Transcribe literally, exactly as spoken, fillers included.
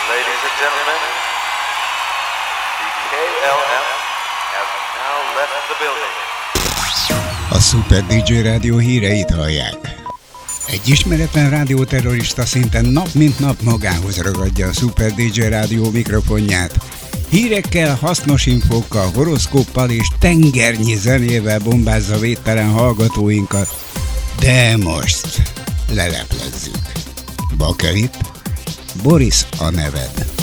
Ladies and gentlemen, the K L M has now left the building. A Super dé dzsé Rádió híreit hallják. Egy ismeretlen rádióterrorista szinte nap mint nap magához ragadja a Super dé dzsé Rádió mikrofonját. Hírekkel, hasznos infókkal, horoszkóppal és tengernyi zenével bombázza védtelen hallgatóinkat. De most leleplezzük. Bakelit, Boris a neved.